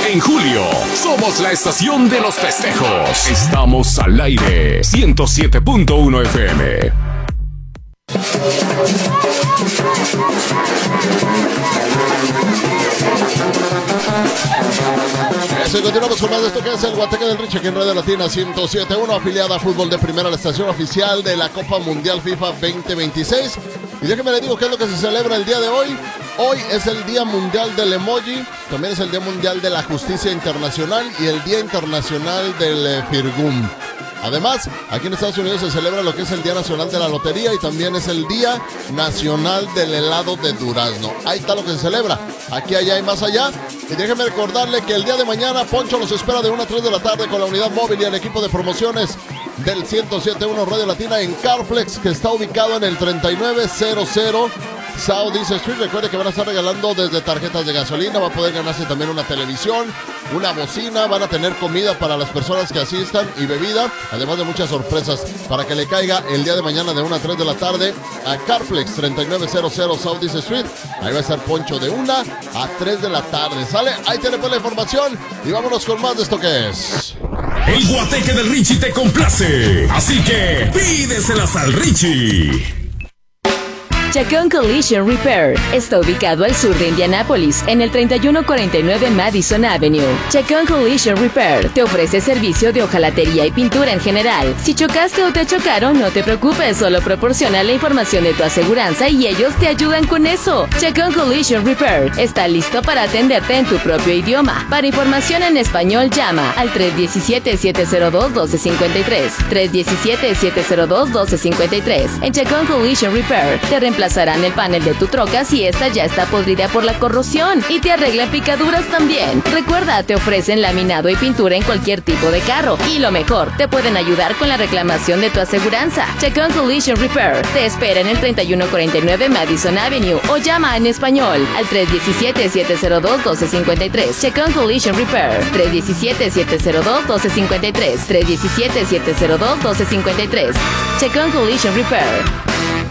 En julio, somos la estación de los festejos. Estamos al aire. 107.1 FM. Eso, y continuamos con más de esto que es el Guateque del Richie aquí en Radio Latina 107.1, afiliada a Fútbol de Primera, la estación oficial de la Copa Mundial FIFA 2026. Y déjeme le digo qué es lo que se celebra el día de hoy. Hoy es el Día Mundial del Emoji, también es el Día Mundial de la Justicia Internacional y el Día Internacional del Firgum. Además, aquí en Estados Unidos se celebra lo que es el Día Nacional de la Lotería y también es el Día Nacional del Helado de Durazno. Ahí está lo que se celebra, aquí, allá y más allá. Y déjeme recordarle que el día de mañana Poncho los espera de 1 a 3 de la tarde con la unidad móvil y el equipo de promociones del 107.1 Radio Latina en Carflex, que está ubicado en el 3900 South East Street. Recuerde que van a estar regalando desde tarjetas de gasolina, va a poder ganarse también una televisión, una bocina, van a tener comida para las personas que asistan y bebida, además de muchas sorpresas para que le caiga el día de mañana de 1 a 3 de la tarde a Carflex 3900 South East Street. Ahí va a estar Poncho de 1 a 3 de la tarde. ¿Sale? Ahí tiene pues la información y vámonos con más de esto que es el Guateque del Richie te complace, así que pídeselas al Richie. Chacón Collision Repair está ubicado al sur de Indianápolis, en el 3149 Madison Avenue. Chacón Collision Repair te ofrece servicio de hojalatería y pintura en general. Si chocaste o te chocaron, no te preocupes, solo proporciona la información de tu aseguranza y ellos te ayudan con eso. Chacón Collision Repair está listo para atenderte en tu propio idioma. Para información en español, llama al 317-702-1253. 317-702-1253. En Chacón Collision Repair te reemplazarán el panel de tu troca si esta ya está podrida por la corrosión y te arreglan picaduras también. Recuerda, te ofrecen laminado y pintura en cualquier tipo de carro y lo mejor, te pueden ayudar con la reclamación de tu aseguranza. Chacón Collision Repair te espera en el 3149 Madison Avenue o llama en español al 317-702-1253. Chacón Collision Repair 317-702-1253. 317-702-1253. Chacón Collision Repair.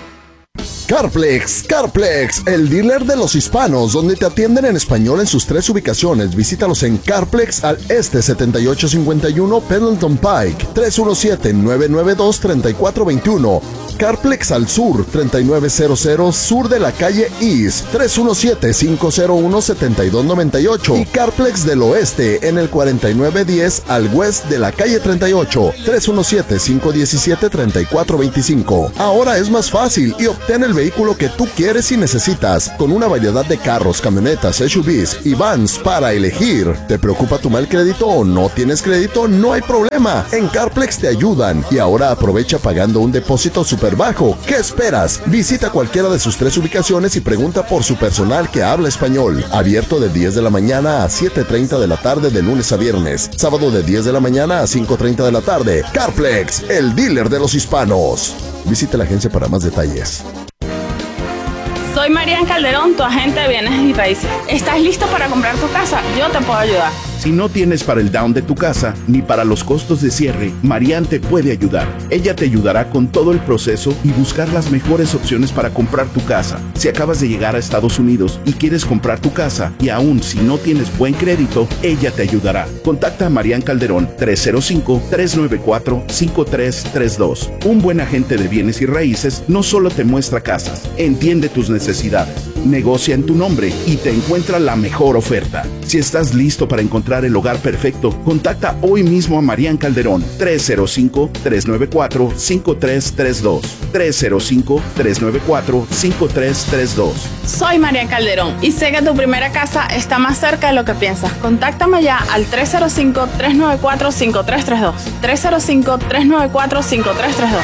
Carplex, el dealer de los hispanos, donde te atienden en español en sus 3 ubicaciones. Visítalos en Carplex al este 7851 Pendleton Pike, 317-992-3421. Carplex al sur, 3900 sur de la calle East, 317-501-7298. Y Carplex del oeste en el 4910 al west de la calle 38, 317-517-3425. Ahora es más fácil y obtén el vehículo que tú quieres y necesitas, con una variedad de carros, camionetas, SUVs y vans para elegir. ¿Te preocupa tu mal crédito o no tienes crédito? No hay problema, en Carplex te ayudan. Y ahora aprovecha pagando un depósito súper bajo. ¿Qué esperas? Visita cualquiera de sus 3 ubicaciones y pregunta por su personal que habla español. Abierto de 10 de la mañana a 7:30 de la tarde de lunes a viernes. Sábado de 10 de la mañana a 5:30 de la tarde. Carplex, el dealer de los hispanos. Visite la agencia para más detalles. Soy Marian Calderón, tu agente de bienes y raíces. ¿Estás listo para comprar tu casa? Yo te puedo ayudar. Si no tienes para el down de tu casa ni para los costos de cierre, Marian te puede ayudar. Ella te ayudará con todo el proceso y buscar las mejores opciones para comprar tu casa. Si acabas de llegar a Estados Unidos y quieres comprar tu casa y aún si no tienes buen crédito, ella te ayudará. Contacta a Marian Calderón 305-394-5332. Un buen agente de bienes y raíces no solo te muestra casas, entiende tus necesidades, negocia en tu nombre y te encuentra la mejor oferta. Si estás listo para encontrar el hogar perfecto, contacta hoy mismo a Marian Calderón 305-394-5332. 305-394-5332. Soy Marian Calderón y sé que tu primera casa está más cerca de lo que piensas. Contáctame ya al 305-394-5332. 305-394-5332.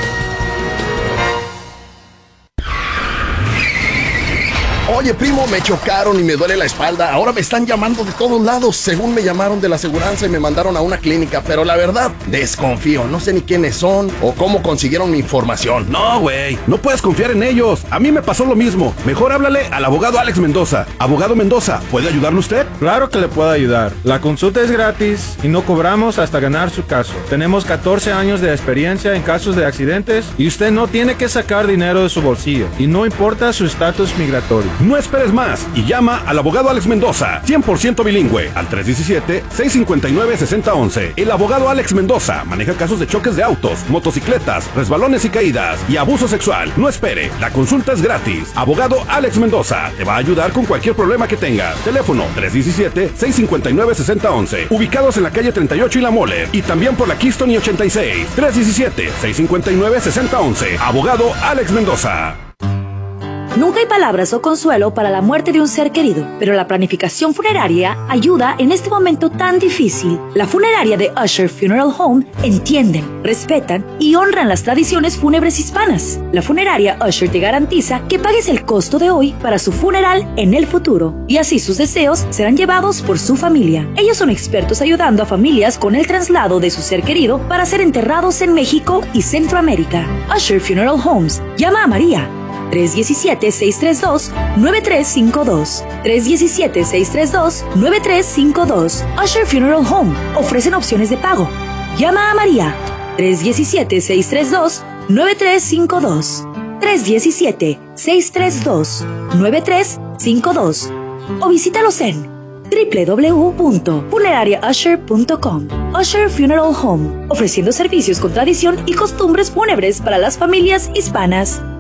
Oye, primo, me chocaron y me duele la espalda. Ahora me están llamando de todos lados. Según me llamaron de la aseguranza y me mandaron a una clínica. Pero la verdad, desconfío. No sé ni quiénes son o cómo consiguieron mi información. No, güey. No puedes confiar en ellos. A mí me pasó lo mismo. Mejor háblale al abogado Alex Mendoza. Abogado Mendoza, ¿puede ayudarle usted? Claro que le puedo ayudar. La consulta es gratis y no cobramos hasta ganar su caso. Tenemos 14 años de experiencia en casos de accidentes y usted no tiene que sacar dinero de su bolsillo. Y no importa su estatus migratorio. No esperes más y llama al abogado Alex Mendoza, 100% bilingüe, al 317-659-6011. El abogado Alex Mendoza maneja casos de choques de autos, motocicletas, resbalones y caídas y abuso sexual. No espere, la consulta es gratis. Abogado Alex Mendoza te va a ayudar con cualquier problema que tengas. Teléfono 317-659-6011. Ubicados en la calle 38 y La Mole, y también por la Keystone y 86. 317-659-6011. Abogado Alex Mendoza. Nunca hay palabras o consuelo para la muerte de un ser querido, pero la planificación funeraria ayuda en este momento tan difícil. La funeraria de Usher Funeral Home entienden, respetan y honran las tradiciones fúnebres hispanas. La funeraria Usher te garantiza que pagues el costo de hoy para su funeral en el futuro, y así sus deseos serán llevados por su familia. Ellos son expertos ayudando a familias con el traslado de su ser querido para ser enterrados en México y Centroamérica. Usher Funeral Homes. Llama a María. 317-632-9352. 317-632-9352. Usher Funeral Home. Ofrecen opciones de pago. Llama a María. 317-632-9352. 317-632-9352. O visítalos en www.funerariausher.com. Usher Funeral Home. Ofreciendo servicios con tradición y costumbres fúnebres para las familias hispanas.